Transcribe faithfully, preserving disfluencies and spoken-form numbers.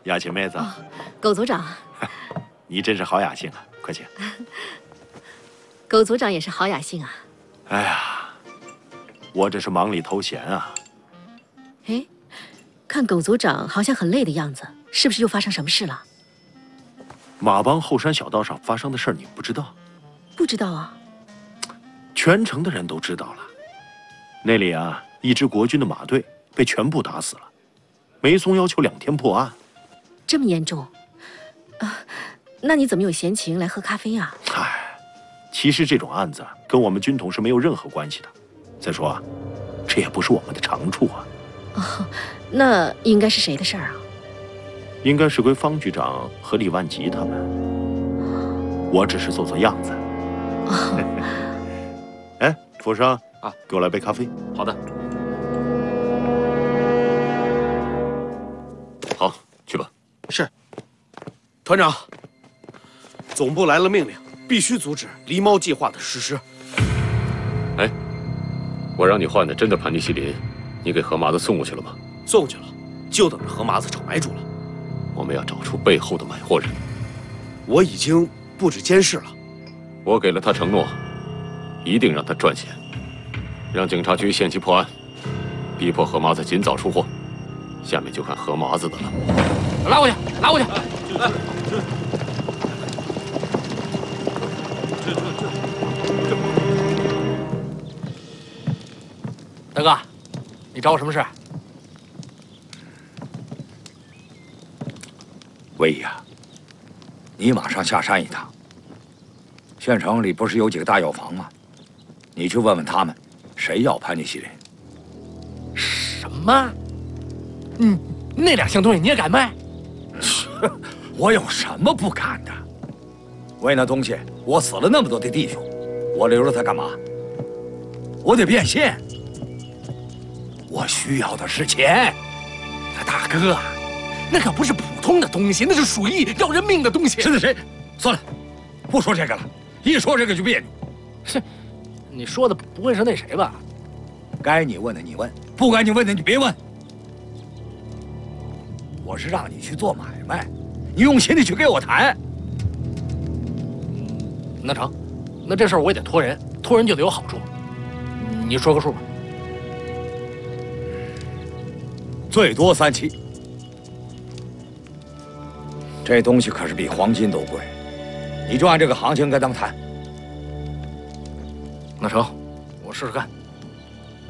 雅琴妹子， 哦、苟组长， 你真是好雅兴啊！快请。 苟组长也是好雅兴啊。 哎呀，我这是忙里偷闲啊。 哎，看苟组长好像很累的样子，是不是又发生什么事了？ 马帮后山小道上发生的事儿，你不知道？ 不知道啊。 全城的人都知道了。那里啊，一支国军的马队被全部打死了。梅松要求两天破案。 这么严重？啊，那你怎么有闲情来喝咖啡啊？ 唉，其实这种案子跟我们军统是没有任何关系的。再说啊，这也不是我们的长处啊。 哦，那应该是谁的事儿啊？ 应该是归方局长和李万吉他们。我只是做做样子。哦、哎，福生啊，给我来杯咖啡。 好的。好，去吧。 是。团长，总部来了命令，必须阻止狸猫计划的实施。 哎，我让你换的真的盘尼西林，你给何麻子送过去了吗？ 送去了，就等着何麻子找买主了。 我们要找出背后的买货人。 我已经布置监视了。 我给了他承诺，一定让他赚钱，让警察局限期破案，逼迫何麻子尽早出货。下面就看何麻子的了。 拉过去，拉过去。 来，这这这这大哥，你找我什么事？ 魏呀，你马上下山一趟。县城里不是有几个大药房吗？你去问问他们，谁要盘尼西林？ 什么？嗯，那两箱东西你也敢卖？ 我有什么不敢的？为那东西，我死了那么多的弟兄，我留着它干嘛？我得变现。我需要的是钱。 大哥，那可不是普通的东西，那是属于要人命的东西。 是的，谁？算了，不说这个了。一说这个就别扭。 是，你说的不会是那谁吧？ 该你问的你问，不该你问的你别问。我是让你去做买卖，你用心的去给我谈。 那成，那这事儿我也得托人，托人就得有好处。你说个数吧。 最多三七。这东西可是比黄金都贵，你就按这个行情跟他们谈。 那成，我试试看。